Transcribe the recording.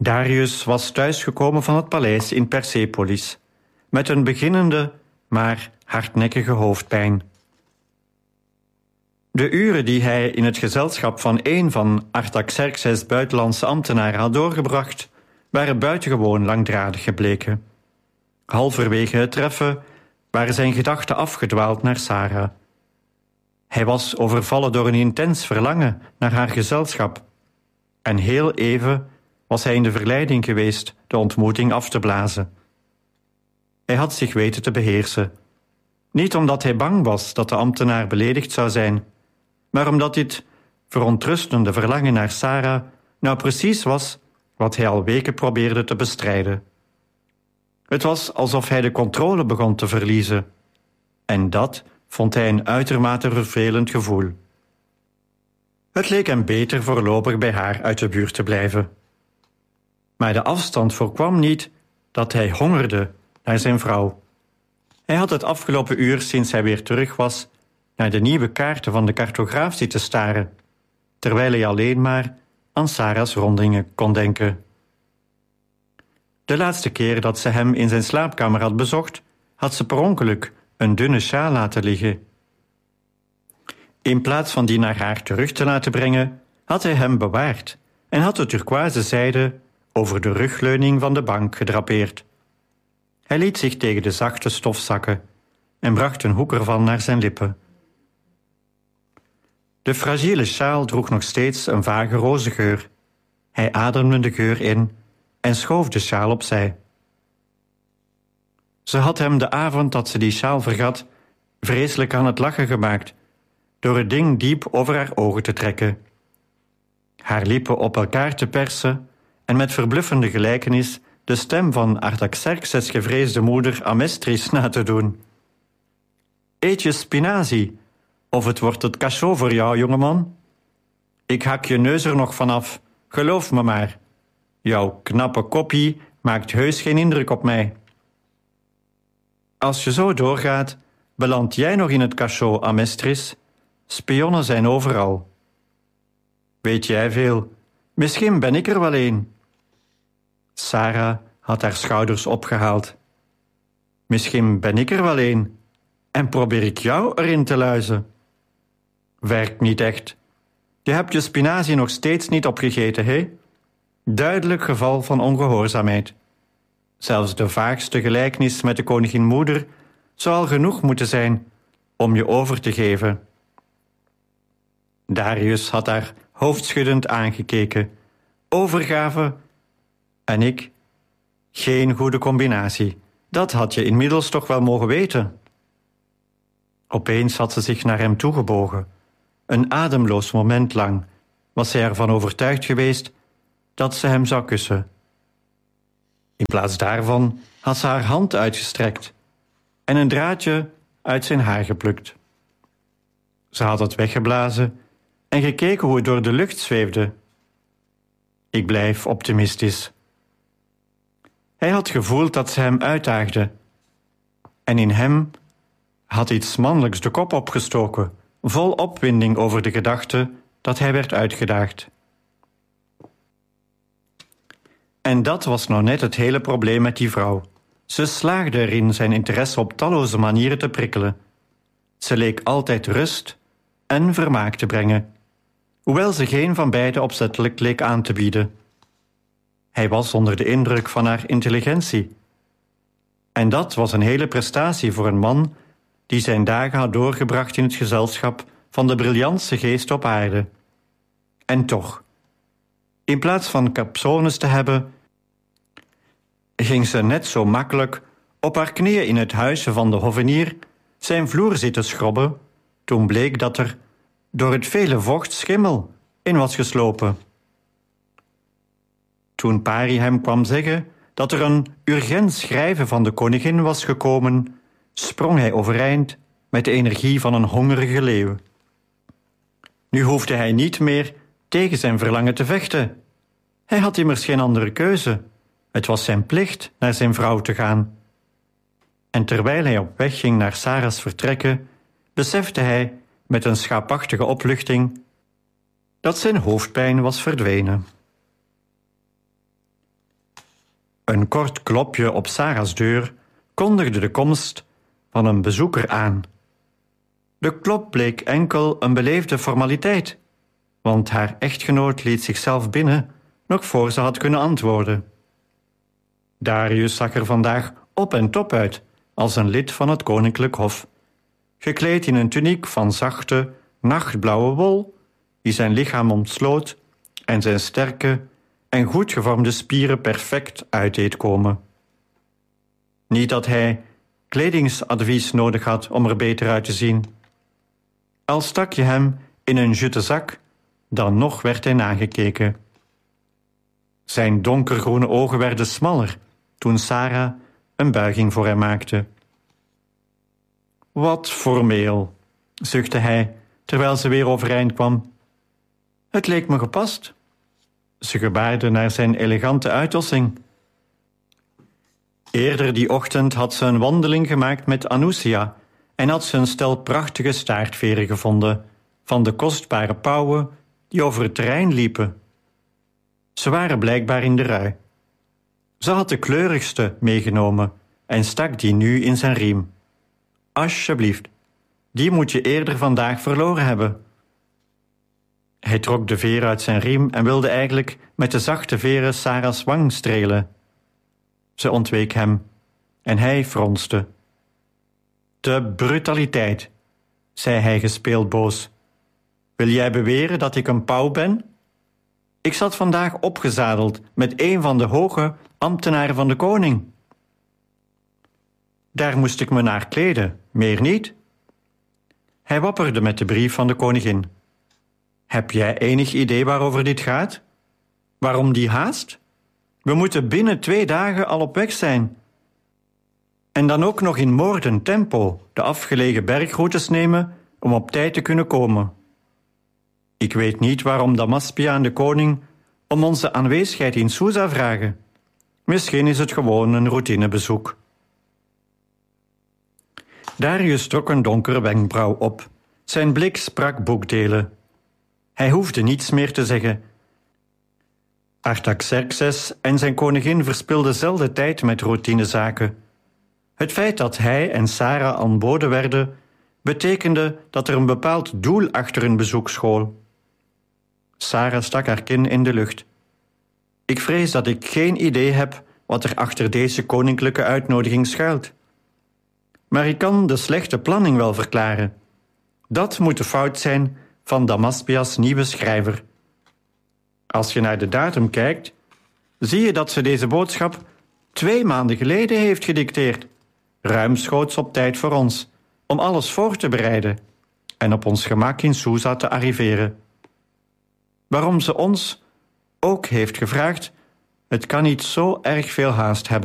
Darius was thuisgekomen van het paleis in Persepolis, met een beginnende, maar hardnekkige hoofdpijn. De uren die hij in het gezelschap van een van Artaxerxes' buitenlandse ambtenaren had doorgebracht, waren buitengewoon langdradig gebleken. Halverwege het treffen waren zijn gedachten afgedwaald naar Sarah. Hij was overvallen door een intens verlangen naar haar gezelschap. En heel even was hij in de verleiding geweest de ontmoeting af te blazen. Hij had zich weten te beheersen. Niet omdat hij bang was dat de ambtenaar beledigd zou zijn, maar omdat dit verontrustende verlangen naar Sarah nou precies was wat hij al weken probeerde te bestrijden. Het was alsof hij de controle begon te verliezen. En dat vond hij een uitermate vervelend gevoel. Het leek hem beter voorlopig bij haar uit de buurt te blijven. Maar de afstand voorkwam niet dat hij hongerde naar zijn vrouw. Hij had het afgelopen uur, sinds hij weer terug was, naar de nieuwe kaarten van de cartograaf zitten staren, terwijl hij alleen maar aan Sarah's rondingen kon denken. De laatste keer dat ze hem in zijn slaapkamer had bezocht, had ze per ongeluk een dunne sjaal laten liggen. In plaats van die naar haar terug te laten brengen, had hij hem bewaard en had de turkooizen zijde over de rugleuning van de bank gedrapeerd. Hij liet zich tegen de zachte stof zakken en bracht een hoek ervan naar zijn lippen. De fragiele sjaal droeg nog steeds een vage rozengeur. Hij ademde de geur in en schoof de sjaal opzij. Ze had hem de avond dat ze die sjaal vergat vreselijk aan het lachen gemaakt door het ding diep over haar ogen te trekken, haar lippen op elkaar te persen en met verbluffende gelijkenis de stem van Artaxerxes' gevreesde moeder Amestris na te doen. Eet je spinazie, of het wordt het cachot voor jou, jongeman. Ik hak je neus er nog vanaf, geloof me maar. Jouw knappe koppie maakt heus geen indruk op mij. Als je zo doorgaat, beland jij nog in het cachot, Amestris. Spionnen zijn overal. Weet jij veel? Misschien ben ik er wel een. Sarah had haar schouders opgehaald. Misschien ben ik er wel een. En probeer ik jou erin te luizen. Werkt niet echt. Je hebt je spinazie nog steeds niet opgegeten, hè? Duidelijk geval van ongehoorzaamheid. Zelfs de vaagste gelijkenis met de koningin-moeder zou al genoeg moeten zijn om je over te geven. Darius had haar hoofdschuddend aangekeken. Overgave en ik? Geen goede combinatie. Dat had je inmiddels toch wel mogen weten. Opeens had ze zich naar hem toegebogen. Een ademloos moment lang was zij ervan overtuigd geweest dat ze hem zou kussen. In plaats daarvan had ze haar hand uitgestrekt en een draadje uit zijn haar geplukt. Ze had het weggeblazen en gekeken hoe het door de lucht zweefde. Ik blijf optimistisch. Hij had gevoeld dat ze hem uitdaagde. En in hem had iets mannelijks de kop opgestoken, vol opwinding over de gedachte dat hij werd uitgedaagd. En dat was nou net het hele probleem met die vrouw. Ze slaagde erin zijn interesse op talloze manieren te prikkelen. Ze leek altijd rust en vermaak te brengen, hoewel ze geen van beide opzettelijk leek aan te bieden. Hij was onder de indruk van haar intelligentie. En dat was een hele prestatie voor een man die zijn dagen had doorgebracht in het gezelschap van de briljantste geest op aarde. En toch, in plaats van capsones te hebben, ging ze net zo makkelijk op haar knieën in het huisje van de hovenier zijn vloer zitten schrobben, toen bleek dat er door het vele vocht schimmel in was geslopen. Toen Pari hem kwam zeggen dat er een urgent schrijven van de koningin was gekomen, sprong hij overeind met de energie van een hongerige leeuw. Nu hoefde hij niet meer tegen zijn verlangen te vechten. Hij had immers geen andere keuze. Het was zijn plicht naar zijn vrouw te gaan. En terwijl hij op weg ging naar Sarah's vertrekken, besefte hij met een schaapachtige opluchting dat zijn hoofdpijn was verdwenen. Een kort klopje op Sarah's deur kondigde de komst van een bezoeker aan. De klop bleek enkel een beleefde formaliteit, want haar echtgenoot liet zichzelf binnen nog voor ze had kunnen antwoorden. Darius zag er vandaag op en top uit als een lid van het koninklijk hof, gekleed in een tuniek van zachte, nachtblauwe wol die zijn lichaam omsloot en zijn sterke en goed gevormde spieren perfect uit deed komen. Niet dat hij kledingsadvies nodig had om er beter uit te zien. Al stak je hem in een jute zak, dan nog werd hij nagekeken. Zijn donkergroene ogen werden smaller toen Sarah een buiging voor hem maakte. Wat formeel, zuchtte hij terwijl ze weer overeind kwam. Het leek me gepast. Ze gebaarde naar zijn elegante uitdossing. Eerder die ochtend had ze een wandeling gemaakt met Anoussia en had ze een stel prachtige staartveren gevonden van de kostbare pauwen die over het terrein liepen. Ze waren blijkbaar in de rui. Ze had de kleurigste meegenomen en stak die nu in zijn riem. Alsjeblieft, die moet je eerder vandaag verloren hebben. Hij trok de veer uit zijn riem en wilde eigenlijk met de zachte veren Sarah's wang strelen. Ze ontweek hem en hij fronste. De brutaliteit, zei hij gespeeld boos. Wil jij beweren dat ik een pauw ben? Ik zat vandaag opgezadeld met een van de hoge ambtenaren van de koning. Daar moest ik me naar kleden, meer niet. Hij wapperde met de brief van de koningin. Heb jij enig idee waarover dit gaat? Waarom die haast? We moeten binnen 2 dagen al op weg zijn. En dan ook nog in moordend tempo de afgelegen bergroutes nemen om op tijd te kunnen komen. Ik weet niet waarom Damaspia en de koning om onze aanwezigheid in Susa vragen. Misschien is het gewoon een routinebezoek. Darius trok een donkere wenkbrauw op. Zijn blik sprak boekdelen. Hij hoefde niets meer te zeggen. Artaxerxes en zijn koningin verspilden zelden tijd met routinezaken. Het feit dat hij en Sarah aanboden werden, betekende dat er een bepaald doel achter hun bezoek school. Sarah stak haar kin in de lucht. Ik vrees dat ik geen idee heb wat er achter deze koninklijke uitnodiging schuilt. Maar ik kan de slechte planning wel verklaren. Dat moet de fout zijn van Damaspia's nieuwe schrijver. Als je naar de datum kijkt, zie je dat ze deze boodschap 2 maanden geleden heeft gedicteerd. Ruimschoots op tijd voor ons, om alles voor te bereiden en op ons gemak in Susa te arriveren. Waarom ze ons ook heeft gevraagd, het kan niet zo erg veel haast hebben.